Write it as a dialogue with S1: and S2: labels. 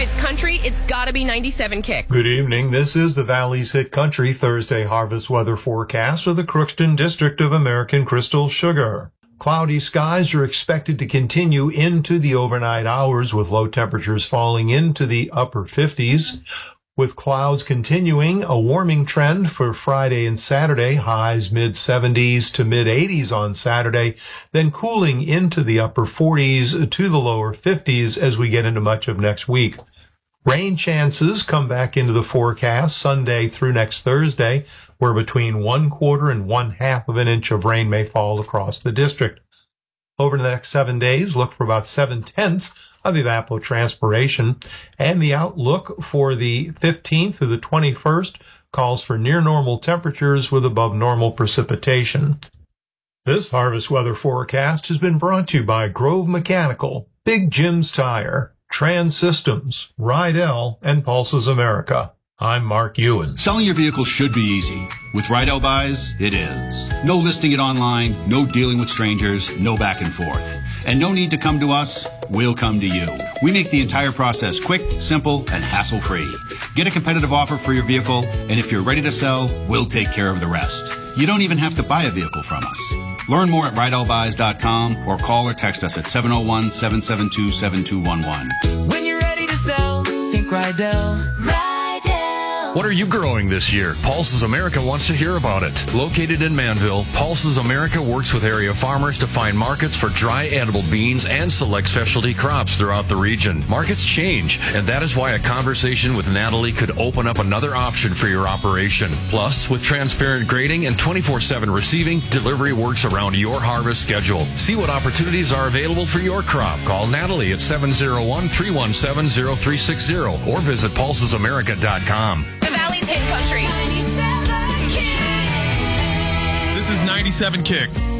S1: it's country, it's gotta be 97 Kick.
S2: Good evening. This is the Valley's Hit Country Thursday harvest weather forecast for the Crookston District of American Crystal Sugar. Cloudy skies are expected to continue into the overnight hours with low temperatures falling into the upper 50s. With clouds continuing, a warming trend for Friday and Saturday, highs mid-70s to mid-80s on Saturday, then cooling into the upper 40s to the lower 50s as we get into much of next week. Rain chances come back into the forecast Sunday through next Thursday, where between 1/4 and 1/2 of an inch of rain may fall across the district. Over the next 7 days, look for about 7/10 of evapotranspiration, and the outlook for the 15th through the 21st calls for near normal temperatures with above normal precipitation. This harvest weather forecast has been brought to you by Grove Mechanical, Big Jim's Tire, Trans Systems, Rydell, and Pulses America. I'm Mark Ewan.
S3: Selling your vehicle should be easy. With Rydell Buys, it is. No listing it online, no dealing with strangers, no back and forth. And no need to come to us, we'll come to you. We make the entire process quick, simple, and hassle-free. Get a competitive offer for your vehicle, and if you're ready to sell, we'll take care of the rest. You don't even have to buy a vehicle from us. Learn more at RydellBuys.com or call or text us at 701-772-7211.
S4: When you're ready to sell, think Rydell.
S5: What are you growing this year? Pulses America wants to hear about it. Located in Manville, Pulses America works with area farmers to find markets for dry edible beans and select specialty crops throughout the region. Markets change, and that is why a conversation with Natalie could open up another option for your operation. Plus, with transparent grading and 24/7 receiving, delivery works around your harvest schedule. See what opportunities are available for your crop. Call Natalie at 701-317-0360 or visit pulsesamerica.com.
S1: The Valley's Hit Country. 97 Kick.
S6: This is 97 Kick.